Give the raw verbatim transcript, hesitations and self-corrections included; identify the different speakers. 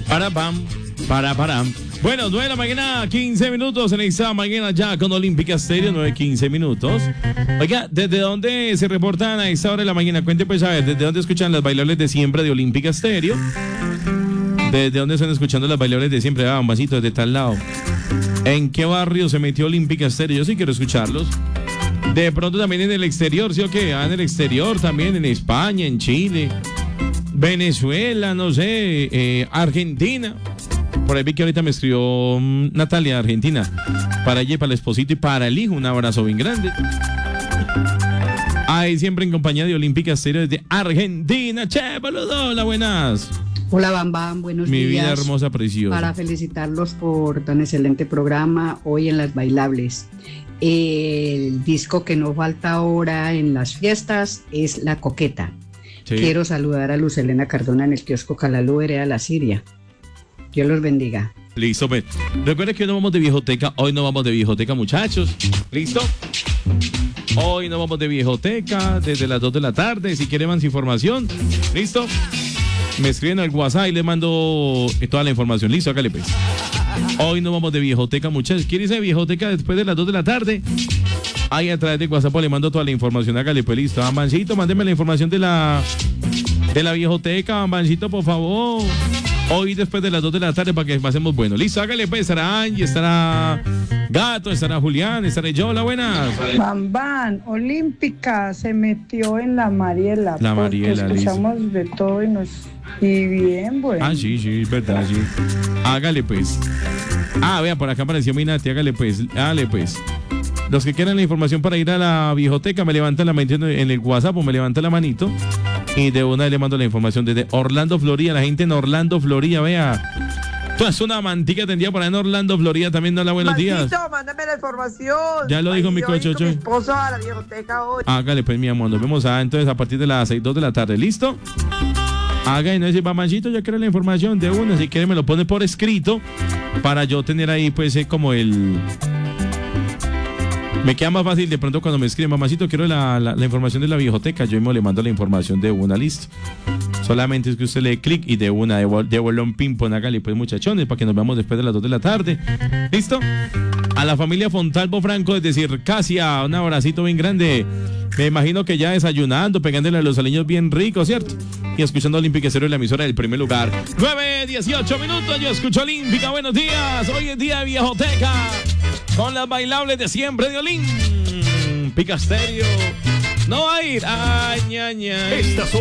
Speaker 1: Para pam, para para. Bueno, nueve de la mañana, quince minutos en esta mañana ya con Olímpica Estéreo, nueve quince minutos. Oiga, ¿desde dónde se reportan a esta hora de la mañana? Cuente pues a ver, ¿desde dónde escuchan las bailables de siempre de Olímpica Estéreo? ¿Desde dónde están escuchando las bailables de siempre? Ah, un vasito desde tal lado. ¿En qué barrio se metió Olímpica Estéreo? Yo sí quiero escucharlos. De pronto también en el exterior, ¿sí o qué? Ah, en el exterior también, en España, en Chile, Venezuela, no sé, eh, Argentina. Por ahí vi que ahorita me escribió um, Natalia de Argentina. Para ella y para el esposito y para el hijo, un abrazo bien grande. Ahí siempre en compañía de Olímpica Estéreo desde Argentina. Che, boludo, hola, buenas.
Speaker 2: Hola, Bam Bam, buenos
Speaker 1: Mi
Speaker 2: días.
Speaker 1: vida hermosa, preciosa.
Speaker 2: Para felicitarlos por tan excelente programa hoy en Las Bailables. El disco que no falta ahora en las fiestas es La Coqueta. Sí. Quiero saludar a Luz Helena Cardona en el kiosco Calalú, Vereda La Siria. Dios los bendiga.
Speaker 1: Listo, pues. Recuerden que hoy no vamos de viejoteca. Hoy no vamos de viejoteca, muchachos. ¿Listo? Hoy no vamos de viejoteca desde las dos de la tarde. Si quieren más información, ¿listo? Me escriben al WhatsApp y les mando toda la información. Listo, hágale pues. Hoy no vamos de viejoteca, muchachos. ¿Quiere irse de viejoteca después de las dos de la tarde? Ahí a través de WhatsApp le mando toda la información. Hágale pues, listo. Bambancito, mándeme la información de la de la viejoteca, Bambancito, por favor. Hoy después de las dos de la tarde para que pasemos bueno. Listo, hágale pues. Estará Angie, estará Gato, estará Julián, estaré yo. Hola, buenas.
Speaker 3: Bam Bam, Olímpica se metió en la Mariela.
Speaker 1: La Mariela,
Speaker 3: escuchamos
Speaker 1: listo.
Speaker 3: De todo y nos... Y bien, bueno.
Speaker 1: Ah, sí, sí, es verdad, sí. Hágale pues. Ah, vea, por acá apareció mi Nati. Hágale pues, hágale pues. Los que quieran la información para ir a la viejoteca, me levantan la manito en el WhatsApp o me levantan la manito. Y de una vez le mando la información desde Orlando, Florida. La gente en Orlando, Florida, vea. Tú es una mantica tendida por ahí en Orlando, Florida. También da la buenos
Speaker 4: Maldito,
Speaker 1: días.
Speaker 4: mándame la información.
Speaker 1: Ya lo dijo mi cochocho.
Speaker 4: Mi esposo a la viejoteca hoy.
Speaker 1: Hágale pues, mi amor. Nos vemos a, entonces a partir de las seis, dos de la tarde. ¿Listo? Haga y no dice, mamacito, ya quiero la información de una. Si quiere me lo pone por escrito para yo tener ahí pues eh, como el... Me queda más fácil de pronto cuando me escriben, mamacito, quiero la, la, la información de la viejoteca. Yo mismo le mando la información de una, listo. Solamente es que usted le dé clic y de una, de, de bolón ping-pong, hágale pues, muchachones, para que nos veamos después de las dos de la tarde. ¿Listo? A la familia Fontalvo Franco desde Circasia, un abracito bien grande. Me imagino que ya desayunando, pegándole a los aliños bien ricos, ¿cierto? Y escuchando Olímpica Estéreo en la emisora del primer lugar. nueve dieciocho minutos, yo escucho Olímpica. Buenos días, hoy es día de viejoteca. Con las bailables de siempre de Olímpica Estéreo. No va a ir. Ay, ña, ña.